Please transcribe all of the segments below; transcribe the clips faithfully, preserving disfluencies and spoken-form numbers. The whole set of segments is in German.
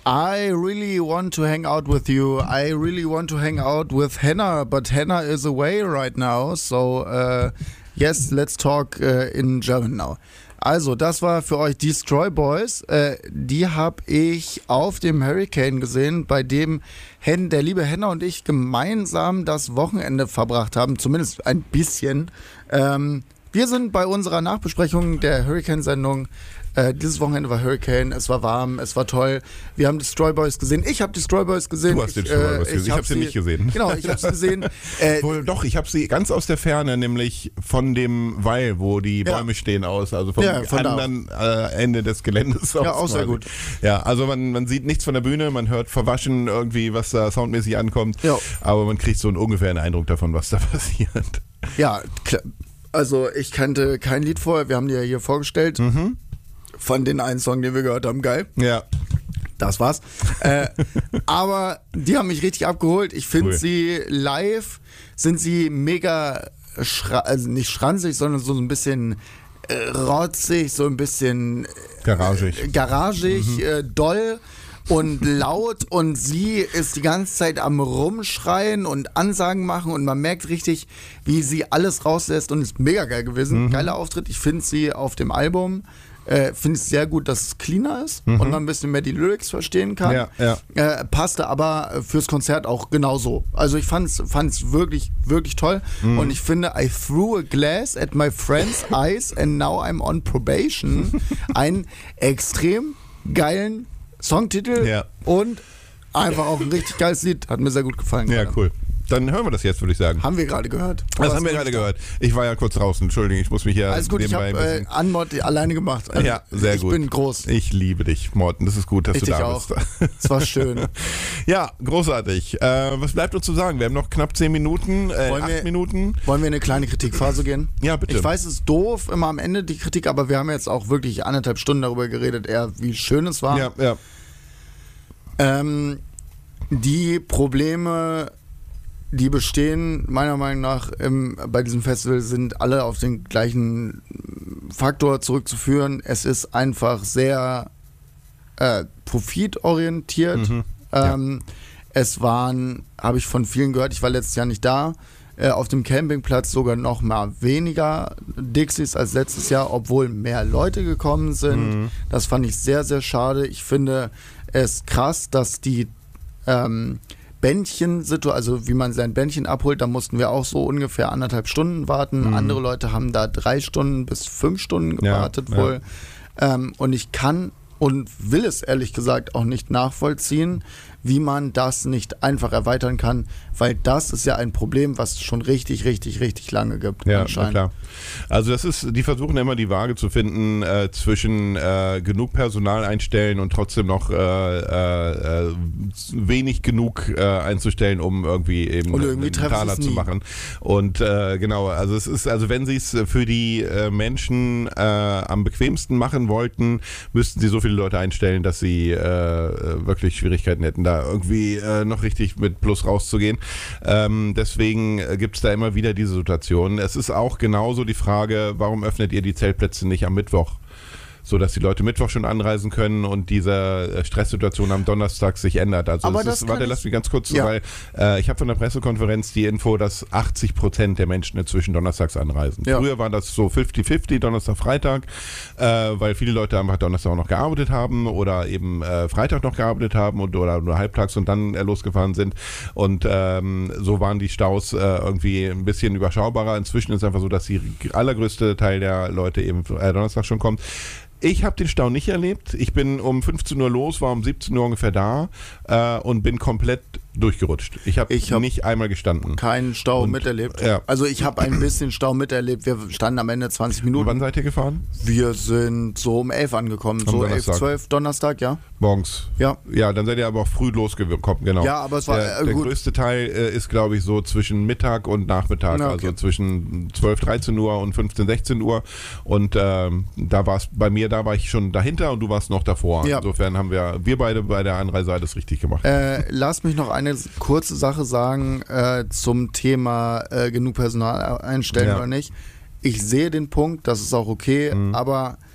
I really want to hang out with you. I really want to hang out with Hannah, but Hannah is away right now. So, uh, yes, let's talk uh, in German now. Also, das war für euch Destroy Boys. Äh, die habe ich auf dem Hurricane gesehen, bei dem Hen, der liebe Henna und ich gemeinsam das Wochenende verbracht haben. Zumindest ein bisschen. Ähm, wir sind bei unserer Nachbesprechung der Hurricane-Sendung. Äh, dieses Wochenende war Hurricane, es war warm, es war toll. Wir haben Destroy Boys gesehen. Ich habe Destroy Boys gesehen. Du hast ich, Destroy Boys äh, gesehen. Ich, ich habe sie nicht gesehen. Genau, ich habe sie gesehen. Äh, Wohl doch, ich habe sie ganz aus der Ferne, nämlich von dem Weil, wo die Ja. Bäume stehen aus, also vom Ja, von da anderen äh, Ende des Geländes aus. Ja, auch sehr quasi. gut. Ja, also man, man sieht nichts von der Bühne, man hört verwaschen irgendwie, was da soundmäßig ankommt, Ja. aber man kriegt so einen ungefähren Eindruck davon, was da passiert. ja, klar. Also ich kannte kein Lied vorher, wir haben die ja hier vorgestellt. Mhm. Von den einen Song, den wir gehört haben, geil. Ja. Das war's. äh, aber die haben mich richtig abgeholt. Ich finde Cool. sie live, sind sie mega, schra- also nicht schranzig, sondern so ein bisschen äh, rotzig, so ein bisschen Garagig. äh, garagig, mhm. äh, doll und laut. Und sie ist die ganze Zeit am Rumschreien und Ansagen machen und man merkt richtig, wie sie alles rauslässt und ist mega geil gewesen. Mhm. Geiler Auftritt. Ich finde sie auf dem Album. Äh, finde es sehr gut, dass es cleaner ist Mhm. und man ein bisschen mehr die Lyrics verstehen kann. Ja, ja. Äh, passte aber fürs Konzert auch genauso. Also ich fand es wirklich, wirklich toll. Mhm. Und ich finde, I threw a glass at my friend's eyes and now I'm on probation. Einen extrem geilen Songtitel Ja. und einfach auch ein richtig geiles Lied. Hat mir sehr gut gefallen. Ja, gerade. cool. Dann hören wir das jetzt, würde ich sagen. Haben wir gerade gehört. Das Aber haben wir es- gerade gehört. Ich war ja kurz draußen, Entschuldigung, ich muss mich ja Alles gut, ich nebenbei habe ein äh, bisschen... Anmod alleine gemacht. Also ja, sehr ich gut. Ich bin groß. Ich liebe dich, Morten. Das ist gut, dass Ich du dich da auch. bist. Es war schön. Ja, großartig. Äh, was bleibt uns zu sagen? Wir haben noch knapp zehn Minuten, äh, Wollen acht wir- Minuten. Wollen wir in eine kleine Kritikphase gehen? Ja, bitte. Ich weiß, es ist doof, immer am Ende die Kritik, aber wir haben jetzt auch wirklich anderthalb Stunden darüber geredet, eher wie schön es war. Ja, ja. Ähm, die Probleme, die bestehen, meiner Meinung nach, im, bei diesem Festival sind alle auf den gleichen Faktor zurückzuführen. Es ist einfach sehr äh, profitorientiert. Mhm. Ja. Ähm, es waren, habe ich von vielen gehört, ich war letztes Jahr nicht da, äh, auf dem Campingplatz sogar noch mal weniger Dixies als letztes Jahr, obwohl mehr Leute gekommen sind. Mhm. Das fand ich sehr, sehr schade. Ich finde es krass, dass die ähm, Bändchen, also wie man sein Bändchen abholt, da mussten wir auch so ungefähr anderthalb Stunden warten. Mhm. Andere Leute haben da drei Stunden bis fünf Stunden Ja, gewartet ja. wohl. Ähm, und ich kann und will es ehrlich gesagt auch nicht nachvollziehen, wie man das nicht einfach erweitern kann, weil das ist ja ein Problem, was es schon richtig, richtig, richtig lange gibt. Ja, na anscheinend. klar. Also das ist, die versuchen immer die Waage zu finden äh, zwischen äh, genug Personal einstellen und trotzdem noch äh, äh, äh, wenig genug äh, einzustellen, um irgendwie eben Und irgendwie einen treffen Taler sie es zu nie. machen. Und äh, genau, also es ist, also wenn sie es für die äh, Menschen äh, am bequemsten machen wollten, müssten sie so viele Leute einstellen, dass sie äh, wirklich Schwierigkeiten hätten, da irgendwie äh, noch richtig mit Plus rauszugehen. Ähm, deswegen äh, gibt es da immer wieder diese Situation. Es ist auch genauso die Frage, warum öffnet ihr die Zeltplätze nicht am Mittwoch? So dass die Leute Mittwoch schon anreisen können und diese äh, Stresssituation am Donnerstag sich ändert. Also Aber es das ist, kann warte, ich- lass mich ganz kurz, Ja. weil äh, ich habe von der Pressekonferenz die Info, dass achtzig Prozent der Menschen inzwischen donnerstags anreisen. Ja. Früher war das so fünfzig fünfzig, Donnerstag, Freitag, äh, weil viele Leute einfach Donnerstag auch noch gearbeitet haben oder eben äh, Freitag noch gearbeitet haben und, oder nur halbtags und dann äh, losgefahren sind. Und ähm, so waren die Staus äh, irgendwie ein bisschen überschaubarer. Inzwischen ist es einfach so, dass die allergrößte Teil der Leute eben äh, Donnerstag schon kommt. Ich habe den Stau nicht erlebt. Ich bin um fünfzehn Uhr los, war um siebzehn Uhr ungefähr da äh, und bin komplett durchgerutscht. Ich habe Ich hab nicht einmal gestanden. Keinen Stau Und, miterlebt. ja. Also ich habe ein bisschen Stau miterlebt. Wir standen am Ende zwanzig Und Minuten. wann seid ihr gefahren? Wir sind so um elf angekommen. Am So elf, Donnerstag. zwölf Donnerstag, ja. Morgens. Ja. Ja, dann seid ihr aber auch früh losgekommen, genau. Ja, aber es war, der, äh, der gut. größte Teil äh, ist, glaube ich, so zwischen Mittag und Nachmittag, Na, okay. also zwischen zwölf, dreizehn Uhr und fünfzehn, sechzehn Uhr. Und ähm, da war es bei mir, da war ich schon dahinter und du warst noch davor. Ja. Insofern haben wir, wir beide bei der Anreise alles richtig gemacht. Äh, lass mich noch eine kurze Sache sagen äh, zum Thema äh, genug Personal einstellen Ja. oder nicht. Ich sehe den Punkt, das ist auch okay, Mhm. aber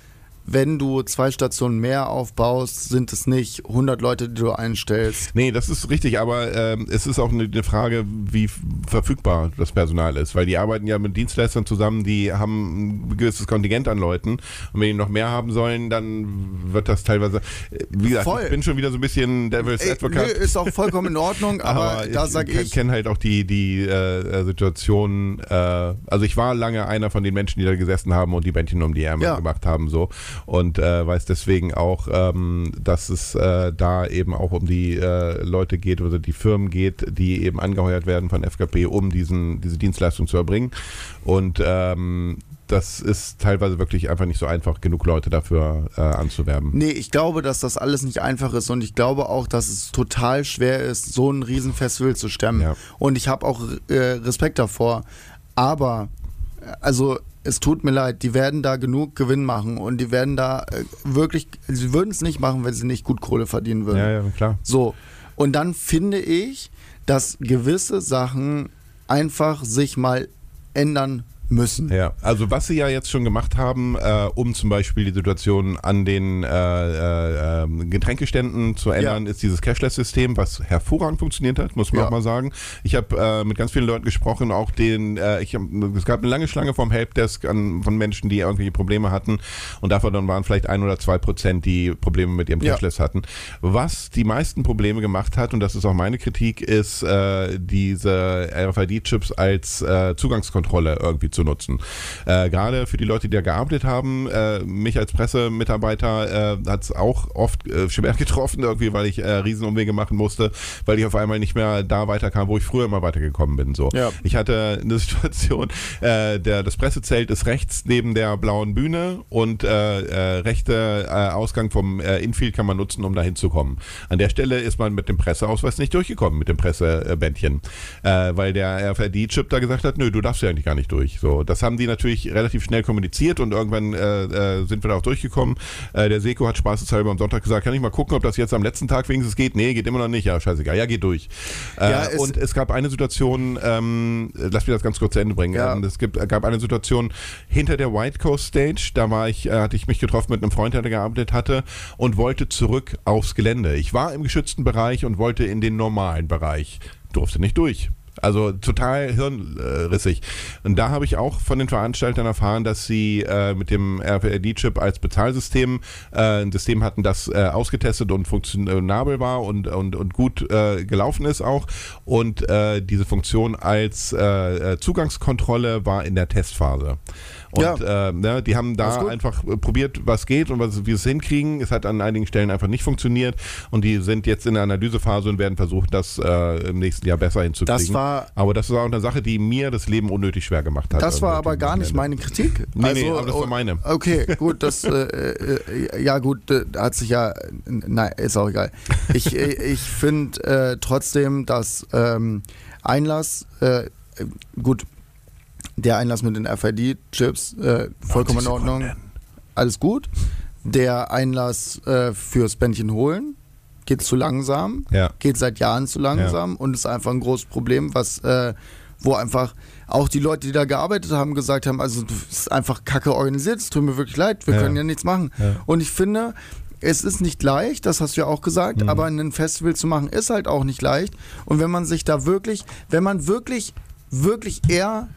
wenn du zwei Stationen mehr aufbaust, sind es nicht hundert Leute, die du einstellst. Nee, das ist richtig, aber ähm, es ist auch eine, eine Frage, wie f- verfügbar das Personal ist, weil die arbeiten ja mit Dienstleistern zusammen, die haben ein gewisses Kontingent an Leuten und wenn die noch mehr haben sollen, dann wird das teilweise, wie gesagt, Voll. ich bin schon wieder so ein bisschen Devil's Ey, Advocate. nö, ist auch vollkommen in Ordnung, aber, Aber da ich sag kenn- ich, kenne halt auch die, die äh, Situation, äh, also ich war lange einer von den Menschen, die da gesessen haben und die Bändchen um die Ärmel Ja. gemacht haben so und äh, weiß deswegen auch, ähm, dass es äh, da eben auch um die äh, Leute geht, also die Firmen geht, die eben angeheuert werden von F K P, um diesen, diese Dienstleistung zu erbringen und ähm, das ist teilweise wirklich einfach nicht so einfach, genug Leute dafür äh, anzuwerben. nee, ich glaube, dass das alles nicht einfach ist und ich glaube auch, dass es total schwer ist, so ein Riesenfestival zu stemmen. Ja. Und ich habe auch äh, Respekt davor. Aber, äh, also es tut mir leid, die werden da genug Gewinn machen und die werden da äh, wirklich, sie würden es nicht machen, wenn sie nicht gut Kohle verdienen würden. Ja, ja, klar. So, und dann finde ich, dass gewisse Sachen einfach sich mal ändern müssen. Ja, also was sie ja jetzt schon gemacht haben, äh, um zum Beispiel die Situation an den äh, äh, äh, Getränkeständen zu ändern, Ja. ist dieses Cashless-System, was hervorragend funktioniert hat, muss man Ja. auch mal sagen. Ich habe äh, mit ganz vielen Leuten gesprochen, auch den, äh, ich hab, es gab eine lange Schlange vom Helpdesk an, von Menschen, die irgendwelche Probleme hatten und davon dann waren vielleicht ein oder zwei Prozent, die Probleme mit ihrem Ja. Cashless hatten. Was die meisten Probleme gemacht hat, und das ist auch meine Kritik, ist äh, diese R F I D-Chips als äh, Zugangskontrolle irgendwie zu nutzen. Äh, gerade für die Leute, die da gearbeitet haben, äh, mich als Pressemitarbeiter äh, hat es auch oft äh, schwer getroffen, irgendwie, weil ich äh, Riesenumwege machen musste, weil ich auf einmal nicht mehr da weiterkam, wo ich früher immer weitergekommen bin. So. Ja. Ich hatte eine Situation, äh, der, das Pressezelt ist rechts neben der blauen Bühne und äh, äh, rechter äh, Ausgang vom äh, Infield kann man nutzen, um da hinzukommen. An der Stelle ist man mit dem Presseausweis nicht durchgekommen, mit dem Pressebändchen, äh, weil der R F I D-Chip da gesagt hat, nö, du darfst ja eigentlich gar nicht durch. So, das haben die natürlich relativ schnell kommuniziert und irgendwann äh, äh, sind wir da auch durchgekommen. Äh, der Seko hat spaßeshalber am Sonntag gesagt, kann ich mal gucken, ob das jetzt am letzten Tag wenigstens geht? Nee, geht immer noch nicht. Ja, scheißegal. Ja, geht durch. Äh, Ja, es- und es gab eine Situation, ähm, lass mich das ganz kurz zu Ende bringen. Ja. Ähm, es gibt, gab eine Situation hinter der White Coast Stage, da war ich, äh, hatte ich mich getroffen mit einem Freund, der da gearbeitet hatte und wollte zurück aufs Gelände. Ich war im geschützten Bereich und wollte in den normalen Bereich. Durfte nicht durch. Also total hirnrissig. Und da habe ich auch von den Veranstaltern erfahren, dass sie äh, mit dem R F I D-Chip als Bezahlsystem äh, ein System hatten, das äh, ausgetestet und funktionabel war und, und, und gut äh, gelaufen ist auch. Und äh, diese Funktion als äh, Zugangskontrolle war in der Testphase. Und Ja. äh, ne, die haben Das ist da gut. einfach äh, probiert, was geht und was, wie sie es hinkriegen. Es hat an einigen Stellen einfach nicht funktioniert und die sind jetzt in der Analysephase und werden versuchen, das äh, im nächsten Jahr besser hinzukriegen. Das war- aber das war auch eine Sache, die mir das Leben unnötig schwer gemacht hat. Das war Also, aber gar nicht meine Kritik. Nee, also, nee, aber das war meine. Okay, gut, das, äh, äh, ja gut, äh, hat sich ja, nein, ist auch egal. Ich, äh, ich finde äh, trotzdem, dass ähm, Einlass, äh, gut, der Einlass mit den R F I D-Chips, äh, vollkommen in Ordnung, alles gut. Der Einlass äh, fürs Bändchen holen geht zu langsam, Ja. geht seit Jahren zu langsam und ist einfach ein großes Problem, was äh, wo einfach auch die Leute, die da gearbeitet haben, gesagt haben, also es ist einfach kacke organisiert, es tut mir wirklich leid, wir Ja. können ja nichts machen. Ja. Und ich finde, es ist nicht leicht, das hast du ja auch gesagt, Mhm. aber ein Festival zu machen ist halt auch nicht leicht. Und wenn man sich da wirklich, wenn man wirklich, wirklich eher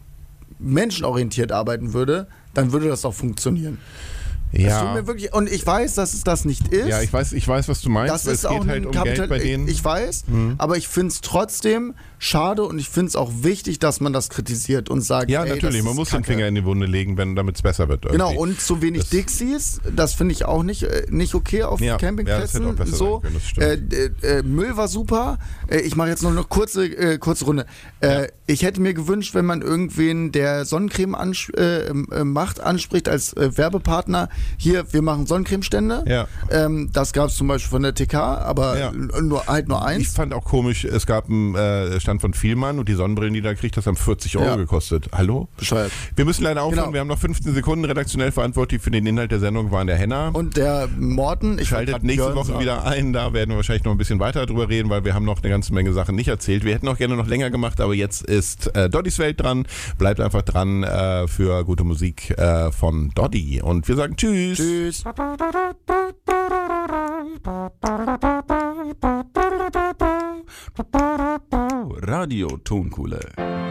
menschenorientiert arbeiten würde, dann würde das auch funktionieren. Das tut Ja. mir wirklich, und ich weiß, dass es das nicht ist. ja, ich weiß, ich weiß, was du meinst. Das weil ist es geht auch halt ein um Kapital. Geld bei denen. Ich weiß, Mhm. aber ich finde es trotzdem schade und ich finde es auch wichtig, dass man das kritisiert und sagt, ja, ey, natürlich. das Man ist muss Kacke. den Finger in die Wunde legen, wenn damit es besser wird. Genau, irgendwie. und zu wenig Das- Dixies, das finde ich auch nicht, äh, nicht okay auf Ja, Campingplätzen. ja, das hätte auch besser so. sein können, das stimmt. äh, äh, Müll war super. Äh, ich mache jetzt noch eine kurze, äh, kurze Runde. Äh, Ich hätte mir gewünscht, wenn man irgendwen, der Sonnencreme ans äh, äh, macht, anspricht als äh, Werbepartner, hier, wir machen Sonnencremestände. Ja. Ähm, das gab es zum Beispiel von der T K, aber Ja. nur, halt nur Ich eins. fand auch komisch, es gab einen äh, Stand von Vielmann und die Sonnenbrillen, die da kriegt, das haben vierzig Euro Ja. gekostet. Hallo? Bescheuert. Wir müssen leider aufhören, Genau. wir haben noch fünfzehn Sekunden. Redaktionell verantwortlich für den Inhalt der Sendung waren der Henna. Und der Morten, ich wollte Schaltet grad nächste Björn Woche sagen. wieder ein, da werden wir wahrscheinlich noch ein bisschen weiter drüber reden, weil wir haben noch eine ganze Menge Sachen nicht erzählt. Wir hätten auch gerne noch länger gemacht, aber jetzt ist ist äh, Doddys Welt dran. Bleibt einfach dran äh, für gute Musik äh, von Doddy. Und wir sagen Tschüss. Tschüss. Radio Tonkuhle.